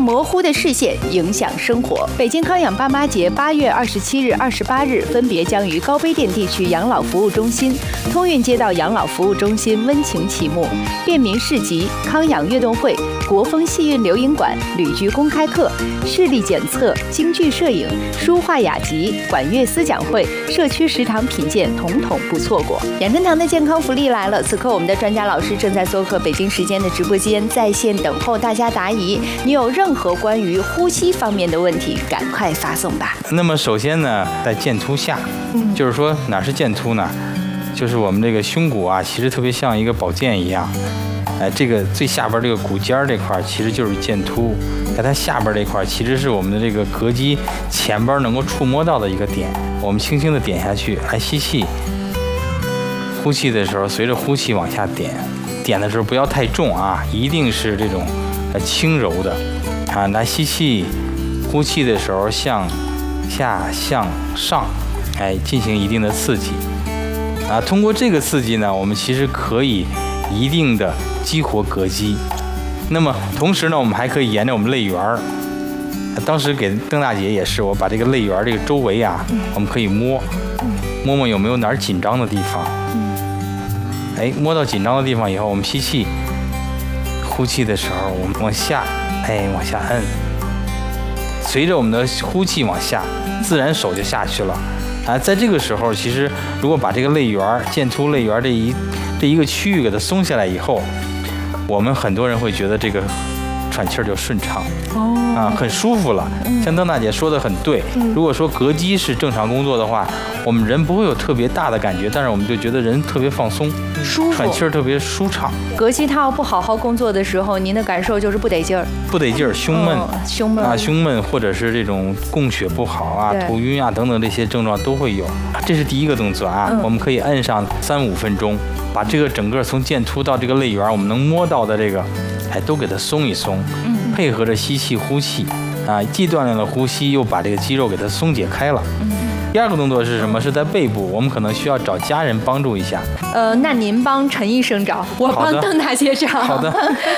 模糊的视线影响生活。北京康养爸妈节8月27日、28日分别将于高碑店地区养老服务中心、通运街道养老服务中心温情启幕，便民市集、康养运动会、国风戏韵留影馆、旅居公开课、视力检测、京剧摄影、书画雅集、管乐思讲会、社区食堂品鉴，统统不错过。养生堂的健康福利来了，此刻我们的专家老师正在做客北京时间的直播间，在线等候大家答疑。你有任何关于呼吸方面的问题，赶快发送吧。 那么首先呢，在剑突下，就是说哪是剑突呢？就是我们这个胸骨啊，其实特别像一个宝剑一样。这个最下边这个骨尖这块其实就是剑突，在它下边这块其实是我们的这个膈肌前边能够触摸到的一个点。我们轻轻的点下去，来吸气，呼气的时候随着呼气往下点，点的时候不要太重啊，一定是这种轻柔的啊。来吸气，呼气的时候向下向上，进行一定的刺激啊。通过这个刺激呢，我们其实可以一定的激活膈肌。那么同时呢，我们还可以沿着我们肋缘儿，当时给邓大姐也是，我把这个肋缘这个周围啊，我们可以摸摸有没有哪儿紧张的地方。摸到紧张的地方以后，我们吸气，呼气的时候我们往下，往下摁。随着我们的呼气往下，自然手就下去了。在这个时候，其实如果把这个肋缘、剑突肋缘这一个区域给它松下来以后，我们很多人会觉得这个喘气儿就顺畅，很舒服了。像邓大姐说的很对，如果说膈肌是正常工作的话，我们人不会有特别大的感觉，但是我们就觉得人特别放松， 舒服， 喘气儿特别舒畅。 膈肌它要不好好工作的时候，您的感受就是不得劲儿，胸闷，或者是这种供血不好啊、头晕啊等等这些症状都会有。这是第一个动作啊，我们可以摁上3-5分钟，把这个整个从剑突到这个肋缘，我们能摸到的这个，都给它松一松，配合着吸气呼气啊，既锻炼了呼吸，又把这个肌肉给它松解开了。第二个动作是什么？是在背部，我们可能需要找家人帮助一下。 那您帮陈医生找，我帮邓大姐找。 好的。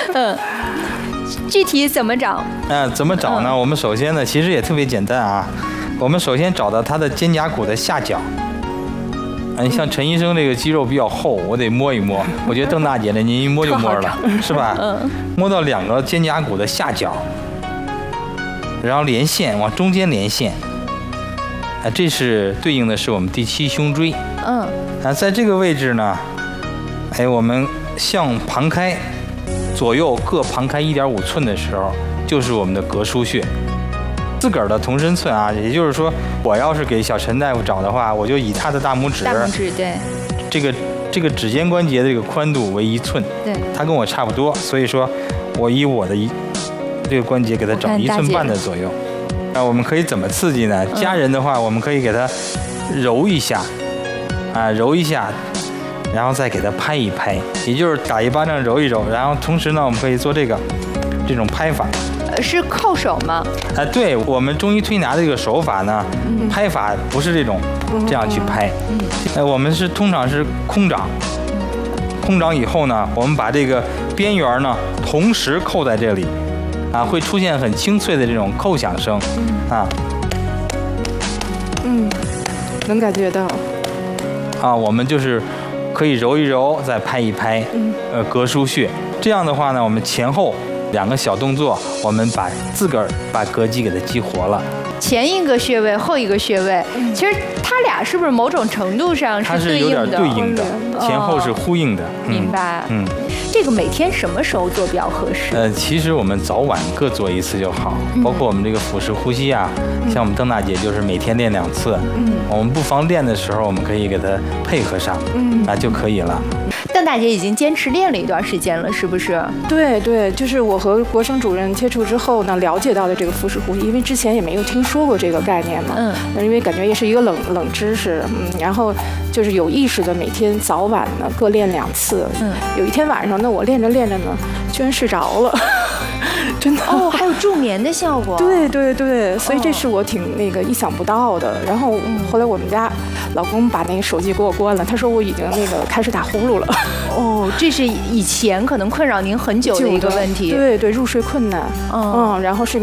具体怎么找？ 怎么找呢？我们首先呢，其实也特别简单啊。我们首先找到他的肩胛骨的下角。像陈医生这个肌肉比较厚，我得摸一摸。我觉得邓大姐呢，您一摸就摸了，是吧？摸到2个肩胛骨的下角，然后连线往中间连线。这是对应的是我们第7胸椎。在这个位置呢，我们向旁开，左右各旁开1.5寸的时候，就是我们的膈腧穴。自个儿的同身寸啊，也就是说，我要是给小陈大夫找的话，我就以他的大拇指， 对， 这个指尖关节的这个宽度为1寸， 对， 他跟我差不多，所以说，我以我的这个关节给他找1寸半的左右。我们可以怎么刺激呢？家人的话，我们可以给他揉一下，揉一下，然后再给他拍一拍，也就是打一巴掌揉一揉，然后同时呢，我们可以做这种拍法。 是扣手吗？ 对，我们中医推拿的这个手法呢，拍法不是这样去拍，我们是通常是空掌，空掌以后呢，我们把这个边缘呢同时扣在这里，会出现很清脆的这种扣响声， 能感觉到。 我们就是可以揉一揉，再拍一拍，膈腧穴。这样的话呢，我们前后2个小动作，我们自个儿把膈肌给它激活了。 前一个穴位，后一个穴位，其实它俩是不是某种程度上它是有点对应的，前后是呼应的。 明白。这个每天什么时候做比较合适？ 其实我们早晚各做1次就好，包括我们这个腹式呼吸啊，像我们邓大姐就是每天练2次，我们不妨练的时候，我们可以给它配合上，就可以了。 邓大姐已经坚持练了一段时间了，是不是？ 对，就是我和国生主任接触之后呢，了解到的这个腹式呼吸，因为之前也没有听说过这个概念嘛，因为感觉也是一个冷知识，然后就是有意识的每天早晚呢各练2次，有一天晚上呢，我练着练着呢，居然睡着了。真的还有助眠的效果。 对，所以这是我挺意想不到的。然后后来我们家老公把那个手机给我关了，他说我已经开始打呼噜了。 这是以前可能困扰您很久的一个问题。 对，入睡困难。然后睡